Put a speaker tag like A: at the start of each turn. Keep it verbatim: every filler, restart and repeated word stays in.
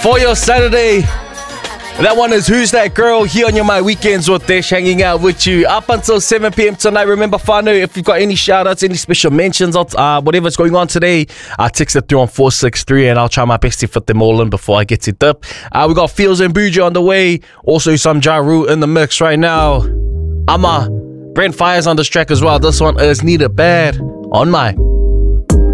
A: for your Saturday. That one is Who's That Girl here on your My Weekends with Dash, hanging out with you up until seven p.m. tonight. Remember, Whānau, if you've got any shout outs, any special mentions, uh, whatever's going on today, uh, text it through on four six three and I'll try my best to fit them all in before I get to dip. Uh, we got Fields and Buja on the way, also some Ja Rule in the mix right now. Ama, Brent Fires on this track as well. This one is Need It Bad on my